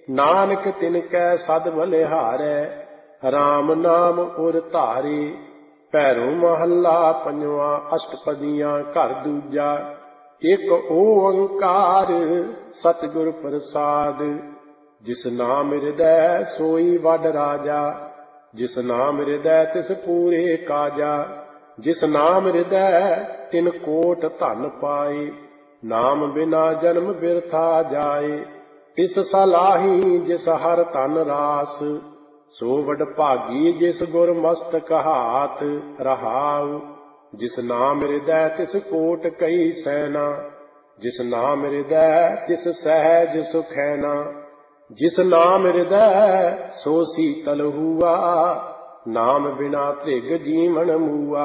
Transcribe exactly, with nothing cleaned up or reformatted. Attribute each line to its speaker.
Speaker 1: नानक तिनकै सद बलिहारै, राम नाम उर धारे। भैरो महला पंजवा अष्टपदियां घर दूजा। एक ओंकार सतगुर प्रसाद, जिस नाम हृदय सोई वड राजा। जिस नाम हृदय तिस पूरे काजा। जिस नाम हृदय तिन कोट धन पाए, नाम बिना जन्म बिरथा जाए। तिस सलाही जिस हर तन रास, सो वड भागी जिस गुर मस्तक हाथ रहाउ। जिस नाम हृदय तिस कोट कई सैना, जिस नाम हृदय तिस सहज सुखैना। जिस नाम हृदय सो शीतल हुआ, नाम बिना त्रिग जीवन मुआ।